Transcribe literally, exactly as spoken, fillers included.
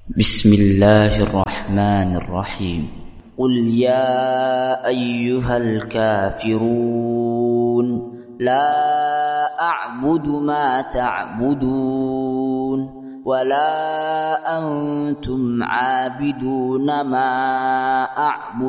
بسم الله الرحمن الرحيم. قل يا أيها الكافرون لا أعبد ما تعبدون ولا أنتم عابدون ما أعبد